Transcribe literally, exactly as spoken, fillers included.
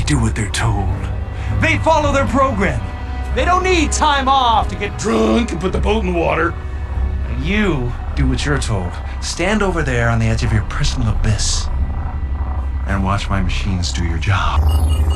do what they're told. They follow their program. They don't need time off to get drunk and put the boat in the water. And you do what you're told. Stand over there on the edge of your personal abyss and watch my machines do your job.